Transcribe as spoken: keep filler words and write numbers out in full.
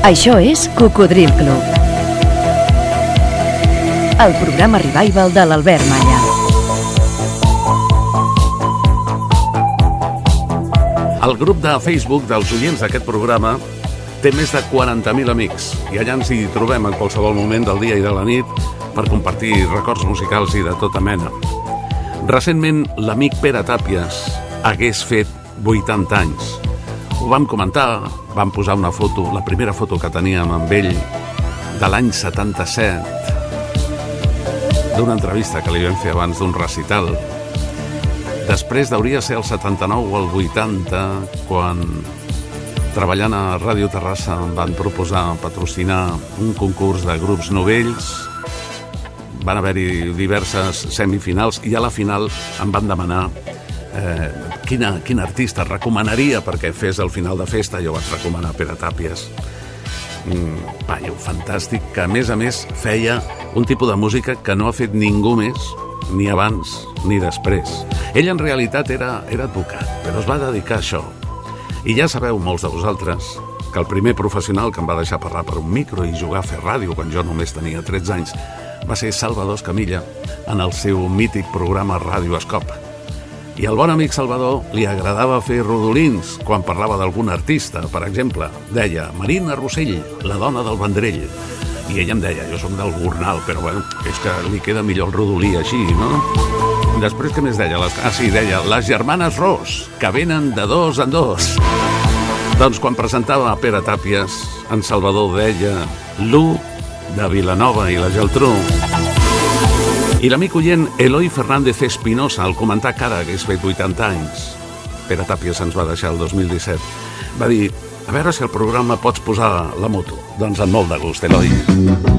Això és Cocodril Club, el programa revival de l'Albert Malla. El grup de Facebook dels oients d'aquest programa té més de quaranta mil amics i allà ens hi trobem en qualsevol moment del dia i de la nit per compartir records musicals i de tota mena. Recentment, l'amic Pere Tàpies hagués fet vuitanta anys. Ho vam comentar, vam posar una foto, la primera foto que teníem amb ell de l'any setanta-set, d'una entrevista que li vam fer abans d'un recital. Després hauria ser el setanta-nou o el vuitanta, quan, treballant a Ràdio Terrassa, em van proposar patrocinar un concurs de grups novells. Van haver-hi diverses semifinals i a la final em van demanar eh, quina, quin artista recomanaria perquè fes el final de festa. Jo vaig recomanar Pere Tàpies. Mm, paio fantàstic, que a més a més feia un tipus de música que no ha fet ningú més, ni abans ni després. Ell en realitat era, era advocat, però es va dedicar a això. I ja sabeu molts de vosaltres que el primer professional que em va deixar parlar per un micro i jugar a fer ràdio quan jo només tenia tretze anys va ser Salvador Escamilla en el seu mític programa Ràdio Escop. I al bon amic Salvador li agradava fer rodolins quan parlava d'algun artista. Per exemple, deia Marina Rossell, la dona del Vendrell. I ella em deia, jo soc del Gornal, però bueno, és que li queda millor el rodolí així, no? Després què més deia? Les... Ah, sí, deia les germanes Ros, que venen de dos en dos. Doncs quan presentava a Pere Tàpies, en Salvador deia l'U de Vilanova i la Geltrú. I l'amic oient Eloi Fernández Espinosa, al comentar que ara hagués fet vuitanta anys, Pere Tàpies ens va deixar el dos mil disset, va dir, a veure si al programa pots posar la moto. Doncs amb molt de gust, Eloi.